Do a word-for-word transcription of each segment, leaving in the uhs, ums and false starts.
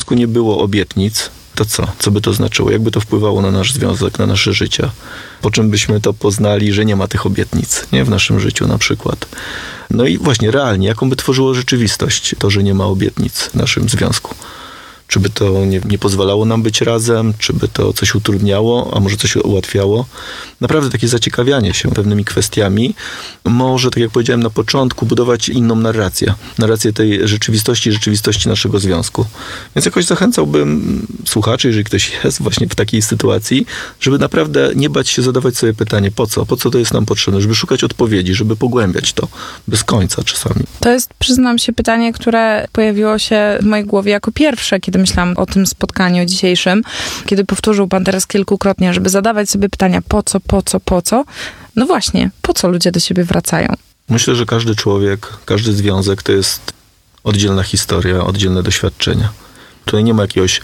związku nie było obietnic, to co? Co by to znaczyło? Jakby to wpływało na nasz związek, na nasze życie? Po czym byśmy to poznali, że nie ma tych obietnic, nie? W naszym życiu na przykład. No i właśnie realnie, jaką by tworzyło rzeczywistość to, że nie ma obietnic w naszym związku? Czy by to nie, nie pozwalało nam być razem? Czy by to coś utrudniało, a może coś ułatwiało? Naprawdę takie zaciekawianie się pewnymi kwestiami może, tak jak powiedziałem na początku, budować inną narrację. Narrację tej rzeczywistości, rzeczywistości naszego związku. Więc jakoś zachęcałbym słuchaczy, jeżeli ktoś jest właśnie w takiej sytuacji, żeby naprawdę nie bać się zadawać sobie pytanie, po co? Po co to jest nam potrzebne? Żeby szukać odpowiedzi, żeby pogłębiać to bez końca czasami. To jest, przyznam się, pytanie, które pojawiło się w mojej głowie jako pierwsze, kiedy myślałam o tym spotkaniu dzisiejszym, kiedy powtórzył pan teraz kilkukrotnie, żeby zadawać sobie pytania po co, po co, po co. No właśnie, po co ludzie do siebie wracają? Myślę, że każdy człowiek, każdy związek to jest oddzielna historia, oddzielne doświadczenia. Tutaj nie ma jakiegoś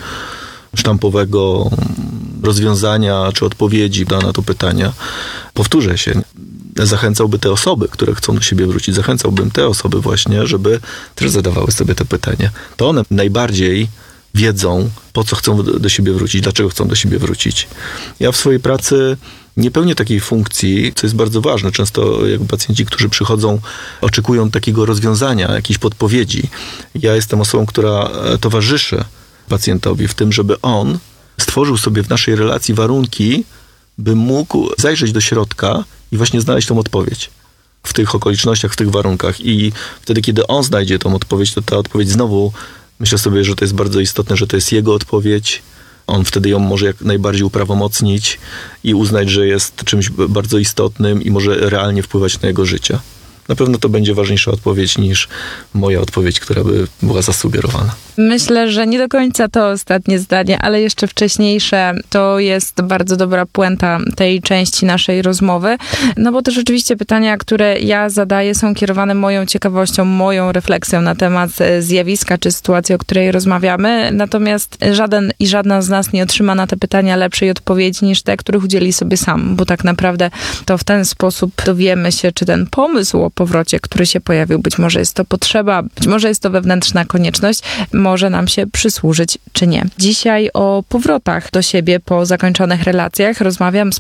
sztampowego rozwiązania czy odpowiedzi na to pytanie. Powtórzę się, zachęcałby te osoby, które chcą do siebie wrócić, zachęcałbym te osoby właśnie, żeby też zadawały sobie to pytanie. To one najbardziej wiedzą, po co chcą do, do siebie wrócić, dlaczego chcą do siebie wrócić. Ja w swojej pracy nie pełnię takiej funkcji, co jest bardzo ważne. Często jakby pacjenci, którzy przychodzą, oczekują takiego rozwiązania, jakiejś podpowiedzi. Ja jestem osobą, która towarzyszy pacjentowi w tym, żeby on stworzył sobie w naszej relacji warunki, by mógł zajrzeć do środka i właśnie znaleźć tą odpowiedź w tych okolicznościach, w tych warunkach. I wtedy, kiedy on znajdzie tą odpowiedź, to ta odpowiedź znowu, myślę sobie, że to jest bardzo istotne, że to jest jego odpowiedź. On wtedy ją może jak najbardziej uprawomocnić i uznać, że jest czymś bardzo istotnym i może realnie wpływać na jego życie. Na pewno to będzie ważniejsza odpowiedź niż moja odpowiedź, która by była zasugerowana. Myślę, że nie do końca to ostatnie zdanie, ale jeszcze wcześniejsze to jest bardzo dobra puenta tej części naszej rozmowy. No bo to rzeczywiście pytania, które ja zadaję, są kierowane moją ciekawością, moją refleksją na temat zjawiska czy sytuacji, o której rozmawiamy. Natomiast żaden i żadna z nas nie otrzyma na te pytania lepszej odpowiedzi niż te, których udzieli sobie sam, bo tak naprawdę to w ten sposób dowiemy się, czy ten pomysł o powrocie, który się pojawił, być może jest to potrzeba, być może jest to wewnętrzna konieczność, może nam się przysłużyć, czy nie. Dzisiaj o powrotach do siebie po zakończonych relacjach rozmawiam z